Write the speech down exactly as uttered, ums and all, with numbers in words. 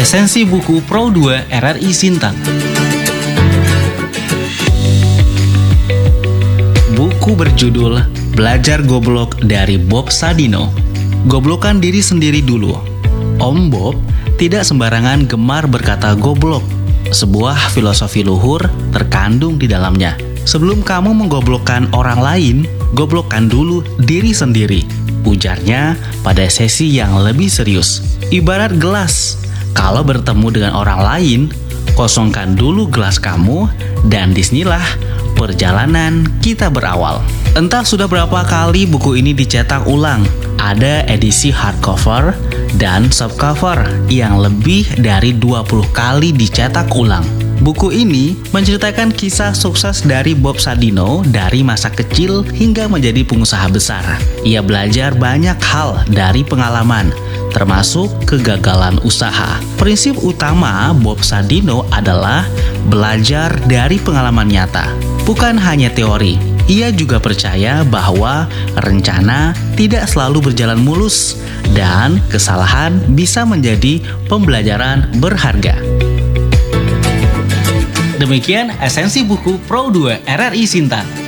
Esensi buku Pro dua R R I Sintang. Buku berjudul Belajar Goblok dari Bob Sadino. Goblokan diri sendiri dulu. Om Bob tidak sembarangan gemar berkata goblok. Sebuah filosofi luhur terkandung di dalamnya. Sebelum kamu menggoblokkan orang lain, goblokkan dulu diri sendiri, ujarnya pada sesi yang lebih serius. Ibarat gelas, kalau bertemu dengan orang lain, kosongkan dulu gelas kamu, dan disinilah perjalanan kita berawal. Entah sudah berapa kali buku ini dicetak ulang. Ada edisi hardcover dan softcover yang lebih dari dua puluh kali dicetak ulang. Buku ini menceritakan kisah sukses dari Bob Sadino dari masa kecil hingga menjadi pengusaha besar. Ia belajar banyak hal dari pengalaman, termasuk kegagalan usaha. Prinsip utama Bob Sadino adalah belajar dari pengalaman nyata, bukan hanya teori. Ia juga percaya bahwa rencana tidak selalu berjalan mulus dan kesalahan bisa menjadi pembelajaran berharga. Demikian esensi buku Pro dua R R I Sintang.